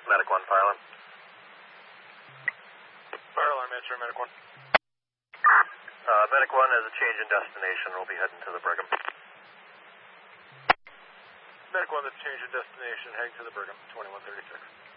Medic 1, fire alarm. Fire alarm, answer, Medic 1. Medic 1 has a change in destination. We'll be heading to the Brigham. Medic 1, that's change in destination, heading to the Brigham, 2136.